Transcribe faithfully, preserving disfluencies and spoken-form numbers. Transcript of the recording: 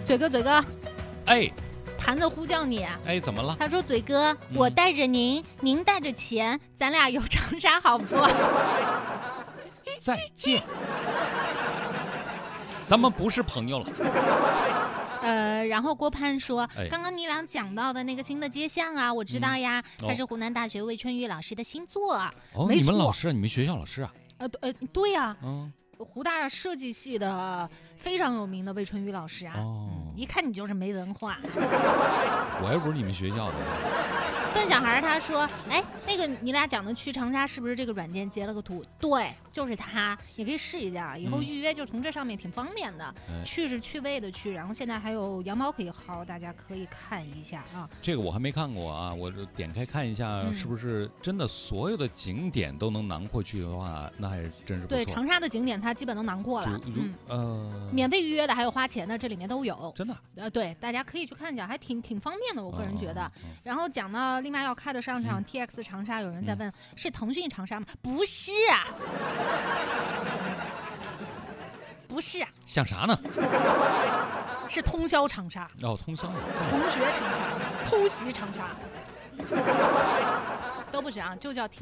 嘴哥，嘴哥， 哎， 盘子呼叫你。 哎，怎么了？ 他说：“嘴哥， 嗯我带着您，您带着钱，咱俩游长沙好不？” 再见，咱们不是朋友了。 呃，然后郭攀说， 哎刚刚你俩讲到的那个新的街巷啊，我知道呀， 嗯哦它是湖南大学魏春雨老师的新作。 哦， 没错你们老师啊，你们学校老师啊？ 呃，对呃，对呀、 嗯， 湖大设计系的非常有名的魏春雨老师啊， 哦嗯，一看你就是没文化。 我又不是你们学校的。 笨小孩他说，哎，那个你俩讲的去长沙是不是这个软件截了个图？对，就是它，你可以试一下，以后嗯预约就从这上面挺方便的。 哎去是趣味的去，然后现在还有羊毛可以薅，大家可以看一下啊。 这个我还没看过啊，我这点开看一下， 嗯是不是真的所有的景点都能囊括去的话，那还真是不错。 对，长沙的景点它基本都囊括了如，如嗯， 呃， 免费预约的还有花钱的，这里面都有。 真的， 呃，对，大家可以去看一下，还挺挺方便的，我个人觉得。 哦哦哦然后讲到另外要开的商场、 嗯 T X 长沙，有人在问、是腾讯长沙吗？不是啊，不是啊， 像啥呢？ 是通宵长沙， 哦，通宵的。 同学长沙，偷袭长沙，都不是啊，就叫